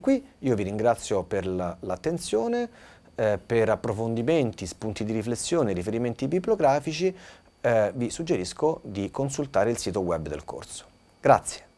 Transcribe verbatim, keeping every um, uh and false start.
Qui io vi ringrazio per l'attenzione, eh, per approfondimenti, spunti di riflessione, riferimenti bibliografici, eh, vi suggerisco di consultare il sito web del corso. Grazie.